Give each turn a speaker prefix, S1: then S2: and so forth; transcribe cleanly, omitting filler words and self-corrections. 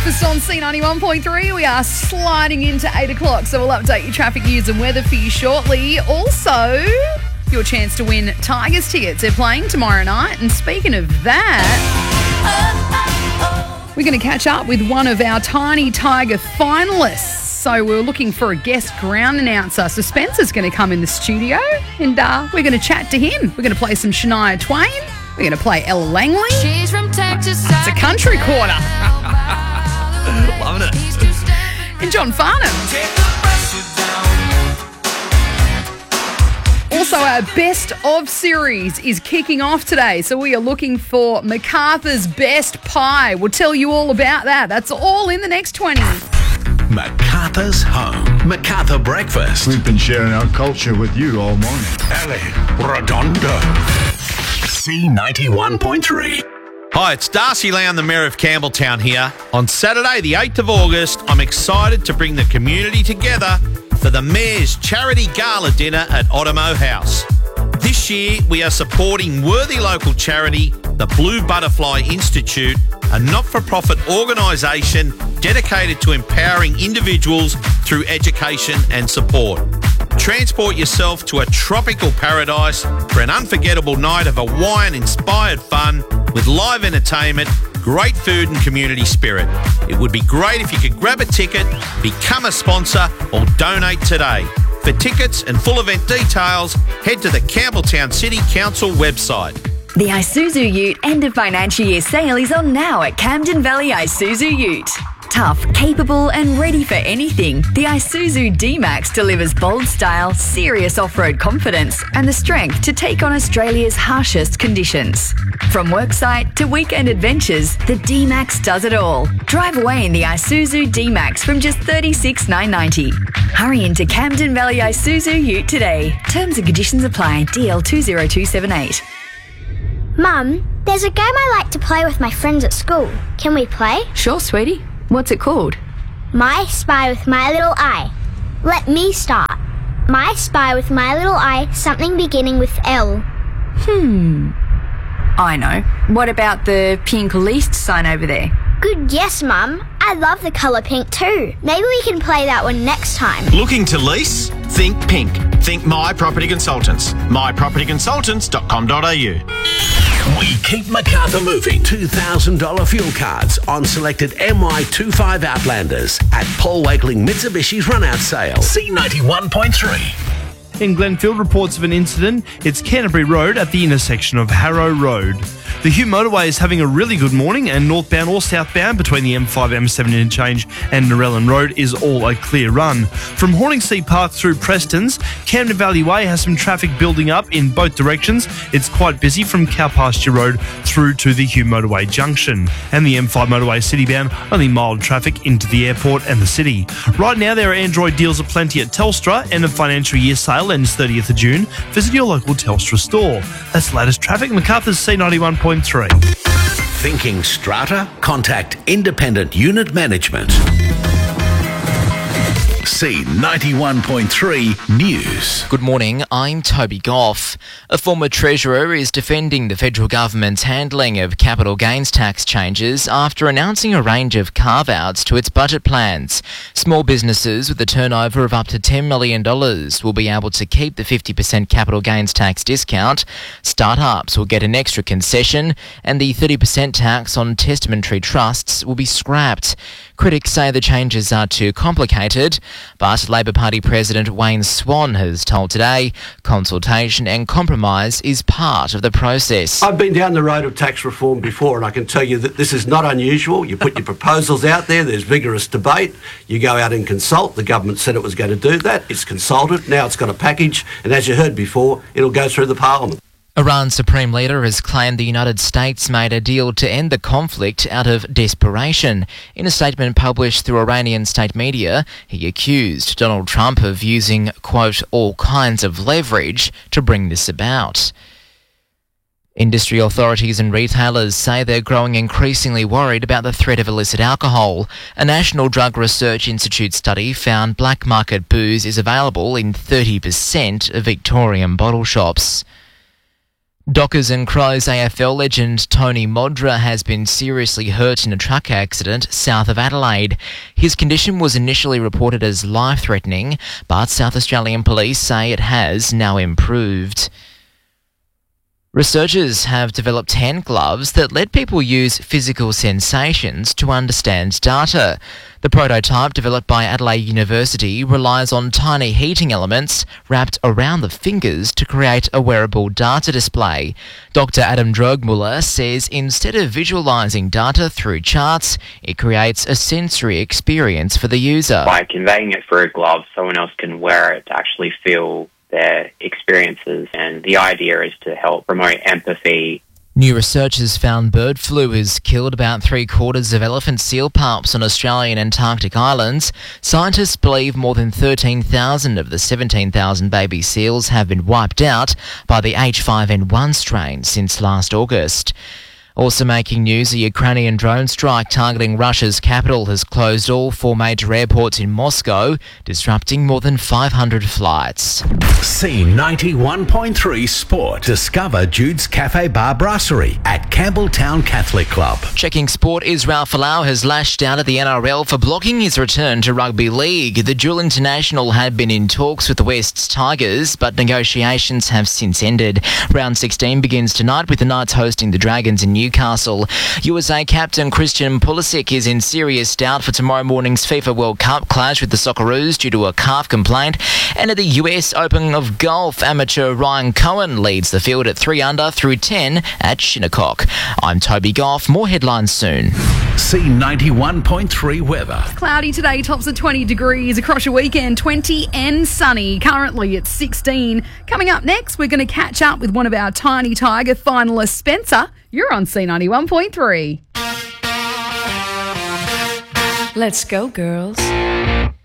S1: Breakfast on C91.3. We are sliding into 8 o'clock, so we'll update your traffic news and weather for you shortly. Also, your chance to win Tigers tickets. They're playing tomorrow night. And speaking of that, we're going to catch up with one of our Tiny Tiger finalists. So we're looking for a guest ground announcer. So Spencer's going to come in the studio and we're going to chat to him. We're going to play some Shania Twain. We're going to play Ella Langley.
S2: She's from Texas.
S1: It's a country quarter.
S3: Loving it.
S1: And John Farnham. Also, our Best of series is kicking off today. So we are looking for MacArthur's Best Pie. We'll tell you all about that. That's all in the next 20.
S4: MacArthur's Home. MacArthur Breakfast.
S5: We've been sharing our culture with you all morning.
S4: Ellie Redondo. C91.3.
S3: Hi, it's Darcy Lown, the Mayor of Campbelltown here. On Saturday, the 8th of August, I'm excited to bring the community together for the Mayor's Charity Gala Dinner at Otomo House. This year, we are supporting worthy local charity, the Blue Butterfly Institute, a not-for-profit organisation dedicated to empowering individuals through education and support. Transport yourself to a tropical paradise for an unforgettable night of Hawaiian-inspired fun with live entertainment, great food and community spirit. It would be great if you could grab a ticket, become a sponsor or donate today. For tickets and full event details, head to the Campbelltown City Council website.
S6: The Isuzu Ute end of financial year sale is on now at Camden Valley Isuzu Ute. Tough, capable and ready for anything, the Isuzu D-Max delivers bold style, serious off-road confidence and the strength to take on Australia's harshest conditions. From worksite to weekend adventures, the D-Max does it all. Drive away in the Isuzu D-Max from just $36,990. Hurry into Camden Valley Isuzu Ute today. Terms and conditions apply. DL 20278.
S7: Mum, there's a game I like to play with my friends at school. Can we play?
S6: Sure, sweetie. What's it called?
S7: My Spy with My Little Eye. Let me start. My Spy with My Little Eye, something beginning with L.
S6: I know. What about the pink least sign over there?
S7: Good guess, Mum. I love the colour pink too. Maybe we can play that one next time.
S8: Looking to lease? Think pink. Think My Property Consultants. mypropertyconsultants.com.au.
S4: We keep MacArthur moving. $2,000 fuel cards on selected MY25 Outlanders at Paul Wakeling Mitsubishi's run-out sale. C91.3.
S9: In Glenfield, reports of an incident. It's Canterbury Road at the intersection of Harrow Road. The Hume Motorway is having a really good morning, and northbound or southbound between the M5, M7 interchange and Narellan Road is all a clear run. From Horningsea Park through Preston's, Camden Valley Way has some traffic building up in both directions. It's quite busy from Cowpasture Road through to the Hume Motorway junction. And the M5 motorway citybound, only mild traffic into the airport and the city. Right now, there are Android deals aplenty at Telstra. End of financial year sale ends 30th of June. Visit your local Telstra store. That's the latest traffic. MacArthur's C91.3.
S4: Thinking strata? Contact Independent Unit Management. C91.3 News.
S10: Good morning, I'm Toby Goff. A former Treasurer is defending the federal government's handling of capital gains tax changes after announcing a range of carve-outs to its budget plans. Small businesses with a turnover of up to $10 million will be able to keep the 50% capital gains tax discount. Startups will get an extra concession, and the 30% tax on testamentary trusts will be scrapped. Critics say the changes are too complicated, but Labor Party President Wayne Swan has told Today consultation and compromise is part of the process.
S11: I've been down the road of tax reform before, and I can tell you that this is not unusual. You put your proposals out there, there's vigorous debate, you go out and consult. The government said it was going to do that, it's consulted, now it's got a package, and as you heard before, it'll go through the parliament.
S10: Iran's supreme leader has claimed the United States made a deal to end the conflict out of desperation. In a statement published through Iranian state media, he accused Donald Trump of using, quote, all kinds of leverage to bring this about. Industry authorities and retailers say they're growing increasingly worried about the threat of illicit alcohol. A National Drug Research Institute study found black market booze is available in 30% of Victorian bottle shops. Dockers and Crows AFL legend Tony Modra has been seriously hurt in a truck accident south of Adelaide. His condition was initially reported as life-threatening, but South Australian police say it has now improved. Researchers have developed hand gloves that let people use physical sensations to understand data. The prototype, developed by Adelaide University, relies on tiny heating elements wrapped around the fingers to create a wearable data display. Dr. Adam Drogmuller says instead of visualising data through charts, it creates a sensory experience for the user.
S2: By conveying it through a glove, someone else can wear it to actually feel their experiences, and the idea is to help promote empathy.
S10: New research has found bird flu has killed about 3/4 of elephant seal pups on Australian and Antarctic islands. Scientists believe more than 13,000 of the 17,000 baby seals have been wiped out by the H5N1 strain since last August. Also making news, a Ukrainian drone strike targeting Russia's capital has closed all 4 major airports in Moscow, disrupting more than 500 flights.
S4: C91.3 Sport. Discover Jude's Cafe Bar Brasserie at Campbelltown Catholic Club.
S10: Checking sport, Israel Folau has lashed out at the NRL for blocking his return to rugby league. The dual international had been in talks with the West's Tigers, but negotiations have since ended. Round 16 begins tonight with the Knights hosting the Dragons in Newcastle. USA captain Christian Pulisic is in serious doubt for tomorrow morning's FIFA World Cup clash with the Socceroos due to a calf complaint. And at the US Open of Golf, amateur Ryan Cohen leads the field at 3 under through 10 at Shinnecock. I'm Toby Goff. More headlines soon.
S4: C91.3 weather.
S1: Cloudy today, tops at 20 degrees. Across your weekend, 20 and sunny. Currently it's 16. Coming up next, we're going to catch up with one of our Tiny Tiger finalists, Spencer. You're on C91.3.
S6: Let's go, girls.